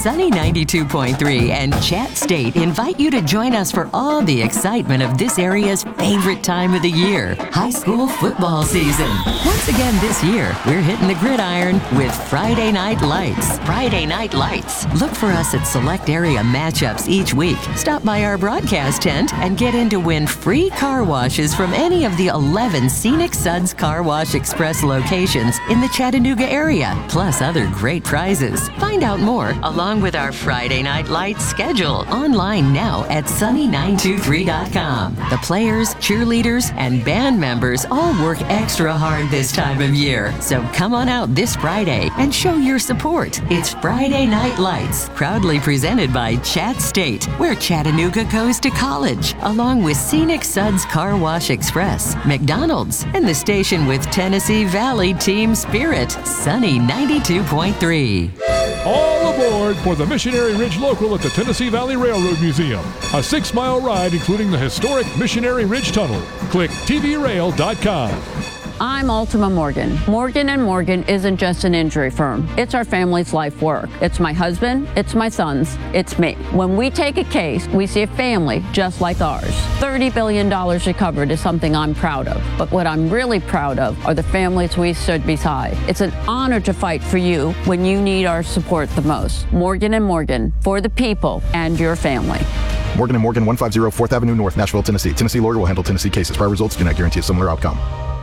Sunny 92.3 and Chat State invite you to join us for all the excitement of this area's favorite time of the year, high school football season. Once again this year, we're hitting the gridiron with Friday Night Lights. Friday Night Lights. Look for us at select area matchups each week. Stop by our broadcast tent and get in to win free car washes from any of the 11 Scenic Suds Car Wash Express locations in the Chattanooga area, plus other great prizes. Find out more along with our Friday Night Lights schedule online now at sunny923.com. The players, cheerleaders, and band members all work extra hard this time of year. So come on out this Friday and show your support. It's Friday Night Lights, proudly presented by Chat State, where Chattanooga goes to college, along with Scenic Suds Car Wash Express, McDonald's, and the station with Tennessee Valley Team Spirit, Sunny 92.3. All aboard for the Missionary Ridge Local at the Tennessee Valley Railroad Museum. A 6-mile ride including the historic Missionary Ridge Tunnel. Click tvrail.com. I'm Ultima Morgan. Morgan & Morgan isn't just an injury firm. It's our family's life work. It's my husband, it's my sons, it's me. When we take a case, we see a family just like ours. $30 billion recovered is something I'm proud of. But what I'm really proud of are the families we stood beside. It's an honor to fight for you when you need our support the most. Morgan & Morgan, for the people and your family. Morgan & Morgan, 150 4th Avenue North, Nashville, Tennessee. Tennessee lawyer will handle Tennessee cases. Prior results do not guarantee a similar outcome.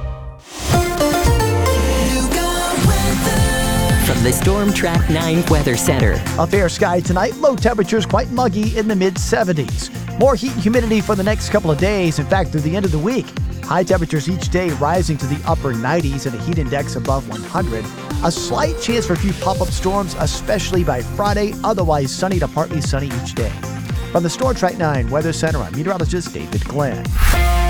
From the Storm Track 9 Weather Center. A fair sky tonight, low temperatures quite muggy in the mid-70s. More heat and humidity for the next couple of days, in fact, through the end of the week. High temperatures each day rising to the upper 90s and a heat index above 100. A slight chance for a few pop-up storms, especially by Friday, otherwise sunny to partly sunny each day. From the Storm Track 9 Weather Center, I'm meteorologist David Glenn.